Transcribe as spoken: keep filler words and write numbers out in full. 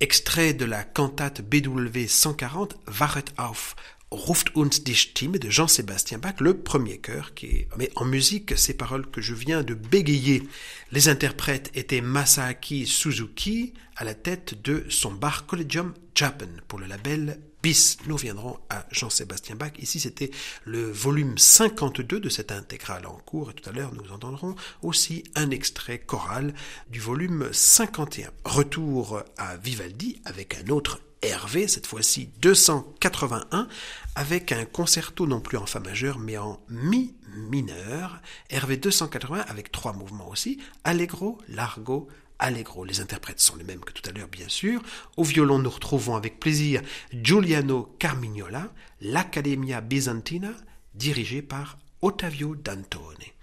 Extrait de la cantate B W cent quarante, Wachet auf, ruft uns die Stimme de Jean-Sébastien Bach, le premier chœur qui est, mais en musique, ces paroles que je viens de bégayer. Les interprètes étaient Masaaki Suzuki à la tête de son Bach Collegium Japan pour le label B I S. Nous reviendrons à Jean-Sébastien Bach. Ici, c'était le volume cinquante-deux de cette intégrale en cours et tout à l'heure, nous entendrons aussi un extrait choral du volume cinquante et un. Retour à Vivaldi avec un autre Hervé, cette fois-ci deux cent quatre-vingt-un, avec un concerto non plus en fa majeur, mais en mi mineur. Hervé deux cent quatre-vingts avec trois mouvements aussi, Allegro, Largo, Allegro. Les interprètes sont les mêmes que tout à l'heure, bien sûr. Au violon, nous retrouvons avec plaisir Giuliano Carmignola, l'Accademia Bizantina, dirigée par Ottavio Dantone.